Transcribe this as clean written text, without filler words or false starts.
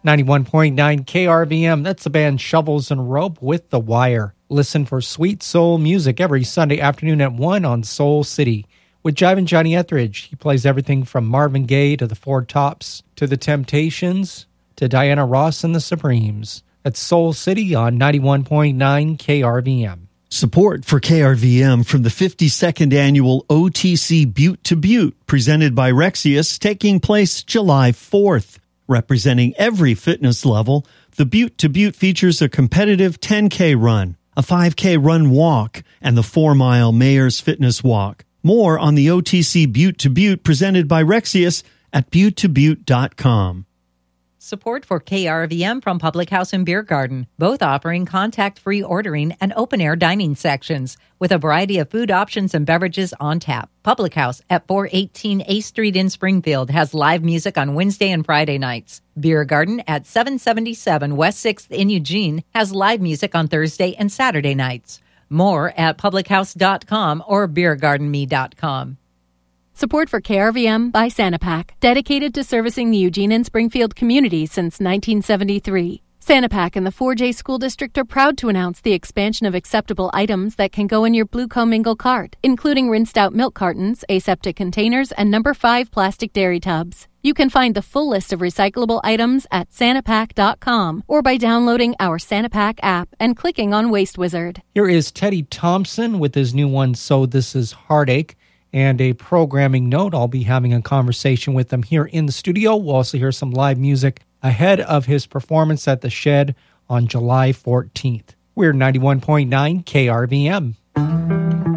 91.9 KRVM, that's the band Shovels and Rope with The Wire. Listen for sweet soul music every Sunday afternoon at 1 on Soul City. With Jivin' Johnny Etheridge, he plays everything from Marvin Gaye to the Four Tops, to the Temptations, to Diana Ross and the Supremes. That's Soul City on 91.9 KRVM. Support for KRVM from the 52nd Annual OTC Butte to Butte, presented by Rexius, taking place July 4th. Representing every fitness level, the Butte to Butte features a competitive 10K run, a 5K run walk, and the 4-mile Mayor's Fitness Walk. More on the OTC Butte to Butte presented by Rexius at buttetobutte.com. Support for KRVM from Public House and Beer Garden, both offering contact-free ordering and open-air dining sections with a variety of food options and beverages on tap. Public House at 418 A Street in Springfield has live music on Wednesday and Friday nights. Beer Garden at 777 West 6th in Eugene has live music on Thursday and Saturday nights. More at publichouse.com or beergardenme.com. Support for KRVM by Sanapak, dedicated to servicing the Eugene and Springfield community since 1973. Sanapak and the 4J School District are proud to announce the expansion of acceptable items that can go in your Blue Commingle cart, including rinsed out milk cartons, aseptic containers, and number 5 plastic dairy tubs. You can find the full list of recyclable items at Sanapak.com or by downloading our Sanapak app and clicking on Waste Wizard. Here is Teddy Thompson with his new one, So This Is Heartache. And a programming note, I'll be having a conversation with him here in the studio. We'll also hear some live music ahead of his performance at the Shed on July 14th. We're 91.9 KRVM.